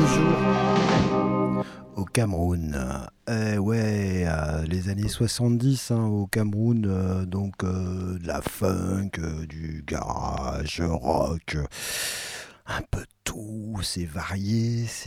toujours au Cameroun. Ouais, les années 70 hein, au Cameroun, de la funk, du garage, rock, un peu de tout, c'est varié,